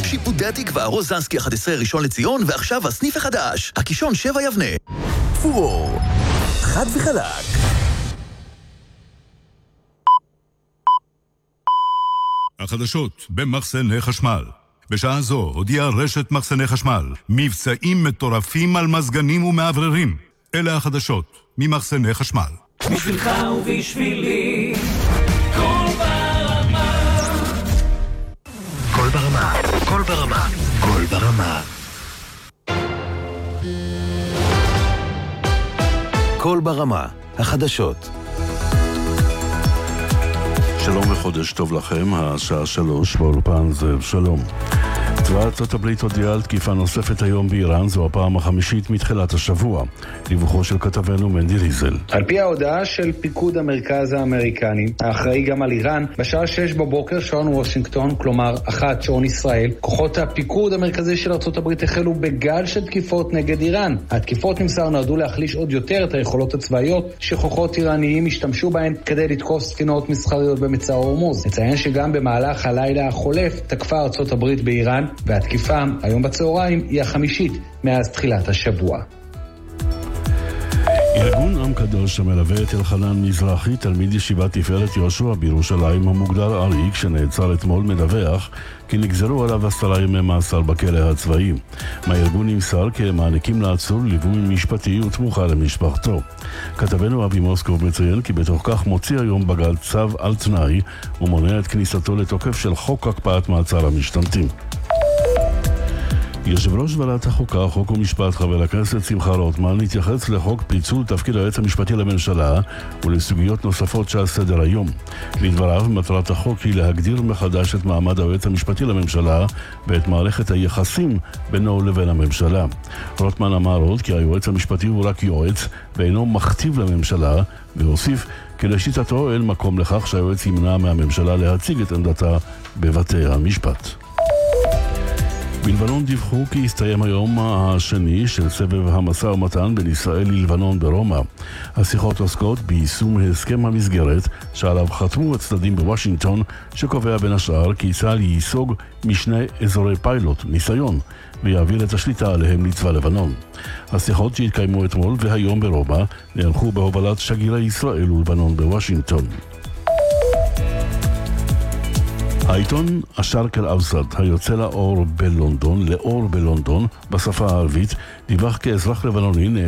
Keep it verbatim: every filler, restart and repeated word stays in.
שיפודי התקווה, רוזנסקי אחת עשרה ראשון לציון, ועכשיו הסניף החדש, הקישון שבע יבנה. פור, חד וחלק. החדשות במחסני חשמל. בשעה זו הודיעה רשת מחסני חשמל מבצעים מטורפים על מזגנים ומעבררים. אלה החדשות ממחסני חשמל. בשבילך ובשבילי כל ברמה, כל ברמה, כל ברמה, כל ברמה. כל ברמה, החדשות. שלום וחודש טוב לכם, השעה שלוש באולפן זאב שלום. צבא ארצות הברית הודיעה על תקיפה נוספת היום באיראן, זו הפעם החמישית מתחילת השבוע. דיווחו של כתבנו מנדי ריזל. על פי ההודעה של פיקוד המרכז האמריקני, האחראי גם על איראן, בשעה שש בבוקר שעון וושינגטון, כלומר אחת שעון ישראל, כוחות הפיקוד המרכזי של ארצות הברית החלו בגל של תקיפות נגד איראן. התקיפות נמסר נועדו להחליש עוד יותר את היכולות הצבאיות שכוחות איראניים השתמשו בהן כדי לתקוף ספינות מסחריות במצר הורמוז. נציין שגם במהלך הלילה החולף תקפה ארצות הברית באיראן, והתקיפה היום בצהריים היא החמישית מאז תחילת השבוע. ארגון עם קדוש המלווה את אלחנן מזרחי, תלמיד ישיבת תפארת יהושע בירושלים המוגדר עריק, שנעצר אתמול, מדווח כי נגזרו עליו עשרה ימי מאסר בכלא הצבאי. מהארגון נמסר כי הם מעניקים לעצור ליווי משפטי ותמוכה למשפחתו. כתבנו אבי מוסקוב מציין כי בתוך כך מוציא היום בג"ץ צו על תנאי ומונע את כניסתו לתוקף של חוק הקפאת מעצר המשתמטים. יושב ראש ועדת החוקה, חוק ומשפט, חבר הכנסת שמחה רוטמן, התייחס לחוק פיצול תפקיד היועץ המשפטי לממשלה ולסוגיות נוספות שעל סדר היום. לדבריו, מטרת החוק היא להגדיר מחדש את מעמד היועץ המשפטי לממשלה ואת מערכת היחסים בינו לבין הממשלה. רוטמן אמר עוד כי היועץ המשפטי הוא רק יועץ ואינו מכתיב לממשלה, והוסיף כי לשיטתו אין מקום לכך שהיועץ ימנע מהממשלה להציג את עמדתה בבתי המשפט. בלבנון דיווחו כי הסתיים היום השני של סבב המשא ומתן בין ישראל ללבנון ברומא. השיחות עוסקות ביישום הסכם המסגרת שעליו חתמו הצדדים בוושינגטון, שקובע בין השאר כי צה"ל ייסוג משני אזורי פיילוט, ניסיון, ויעביר את השליטה עליהם לצבא לבנון. השיחות שהתקיימו אתמול והיום ברומא נערכו בהובלת שגרירי ישראל ולבנון בוושינגטון. העיתון השרק אל-אוסד, היוצא לאור בלונדון, לאור בלונדון, בשפה הערבית, דיווח כאזרח לבנוני